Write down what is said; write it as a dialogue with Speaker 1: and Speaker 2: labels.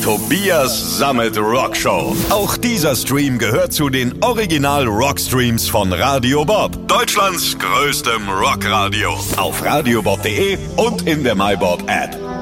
Speaker 1: Tobias Sammet Rockshow. Auch dieser Stream gehört zu den Original Rockstreams von Radio Bob, Deutschlands größtem Rockradio. Auf radiobob.de und in der MyBob App.